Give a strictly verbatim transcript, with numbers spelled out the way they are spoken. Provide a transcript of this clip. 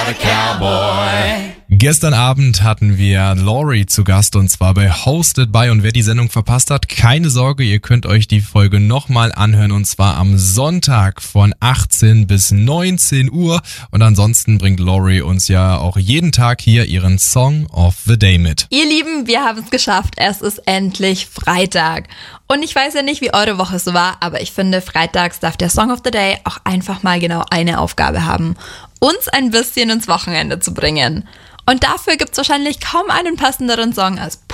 a cowboy. Gestern Abend hatten wir Laurie zu Gast und zwar bei Hosted by, und wer die Sendung verpasst hat, keine Sorge, ihr könnt euch die Folge nochmal anhören und zwar am Sonntag von achtzehn bis neunzehn Uhr, und ansonsten bringt Laurie uns ja auch jeden Tag hier ihren Song of the Day mit. Ihr Lieben, wir haben es geschafft, es ist endlich Freitag. Und ich weiß ja nicht, wie eure Woche so war, aber ich finde, freitags darf der Song of the Day auch einfach mal genau eine Aufgabe haben: uns ein bisschen ins Wochenende zu bringen. Und dafür gibt's wahrscheinlich kaum einen passenderen Song als